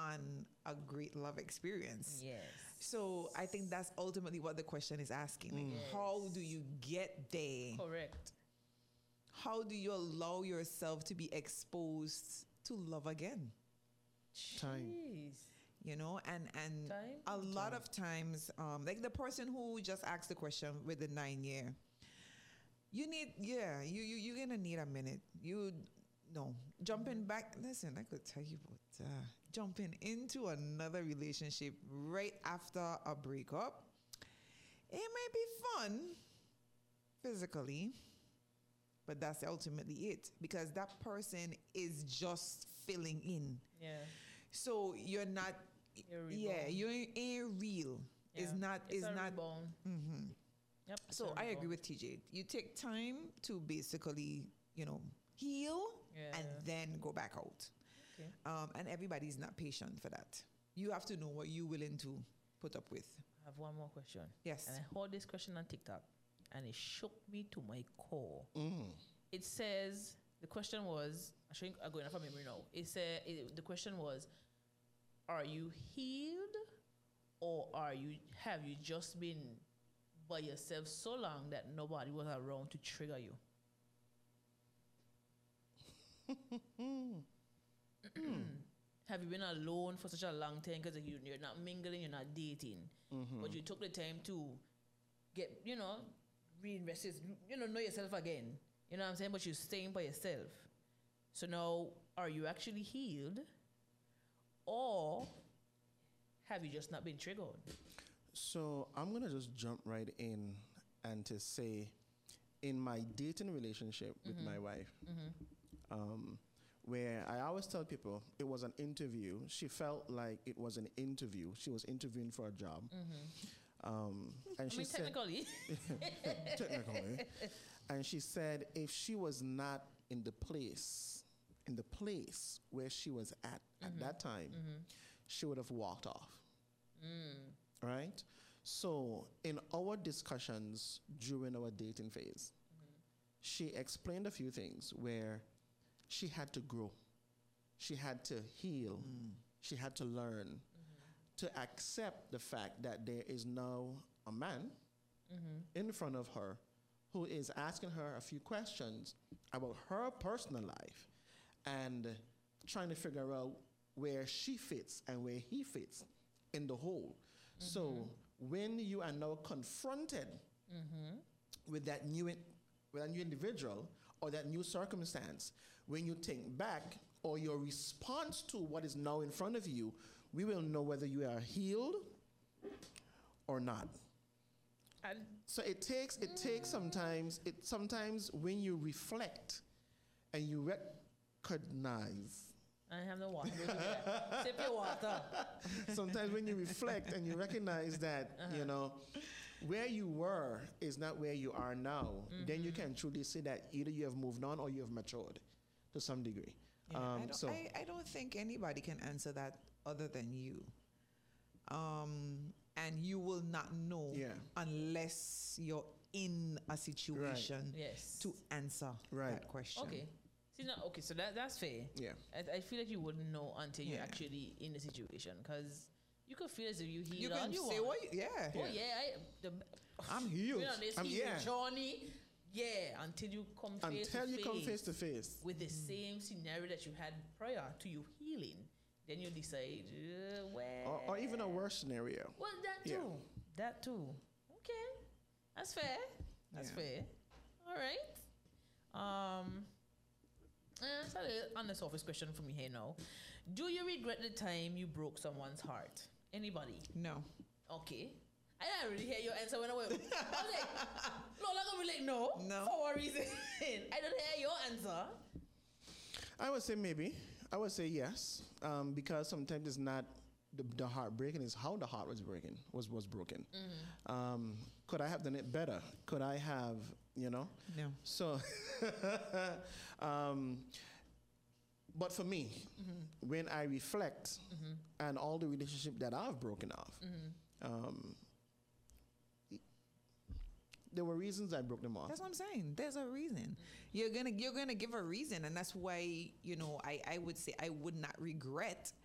on a great love experience. Yes. So I think that's ultimately what the question is asking. Like, how do you get there? Correct. How do you allow yourself to be exposed to love again? Time. Jeez. You know, and Time? a lot of times, like the person who just asked the question with the 9 year, you're gonna need a minute. Jumping back. Listen, I could tell you about jumping into another relationship right after a breakup. It might be fun physically, but that's ultimately it, because that person is just filling in. Yeah. So you're not. You're You ain't real. It's not. It's not. Mm-hmm. Yep. So I agree with TJ. You take time to basically, heal and then go back out. Okay. And everybody's not patient for that. You have to know what you're willing to put up with. I have one more question. Yes. And I heard this question on TikTok, and it shook me to my core. Mm. It says, the question was, I'm going off of memory now. The question was, are you healed, or have you just been by yourself so long that nobody was around to trigger you? Have you been alone for such a long time because you're not mingling, you're not dating, but you took the time to get, reinvest, know yourself again. You know what I'm saying? But you're staying by yourself. So now, are you actually healed, or have you just not been triggered? So I'm going to just jump right in and to say, in my dating relationship with my wife, where I always tell people it was an interview. She felt like it was an interview. She was interviewing for a job. And she said, technically. technically. And she said if she was not in the place where she was at that time, she would have walked off. Right? So in our discussions during our dating phase, she explained a few things where she had to grow. She had to heal. She had to learn to accept the fact that there is now a man in front of her who is asking her a few questions about her personal life and trying to figure out where she fits and where he fits in the whole. So when you are now confronted with that new individual or that new circumstance, when you think back or your response to what is now in front of you, we will know whether you are healed or not. So it takes sometimes when you reflect and you recognize. I have no water. Sip your water. Sometimes when you reflect and you recognize that, where you were is not where you are now, then you can truly say that either you have moved on or you have matured to some degree. Yeah, I don't think anybody can answer that other than you. And you will not know unless you're in a situation to answer that question. Okay. So that's fair. Yeah. I feel like you wouldn't know until you're actually in the situation, because you could feel as if you healed. You can say I'm healed. I'm journey. Yeah, until you come face to face with the same scenario that you had prior to you healing. Then you decide or even a worse scenario. Well, that too. Okay, that's fair. That's fair. All right. That's on the surface question for me here now. Do you regret the time you broke someone's heart? Anybody? No. Okay. I didn't really hear your answer when I was like, no, I'm gonna be like, no. For a reason. I don't hear your answer. I would say maybe. I would say yes. Because sometimes it's not the heart breaking, it's how the heart was broken. Could I have done it better? Could I have, No. So, but for me, when I reflect and all the relationship that I've broken off, there were reasons I broke them off. That's what I'm saying. There's a reason. You're gonna give a reason, and that's why I would say I would not regret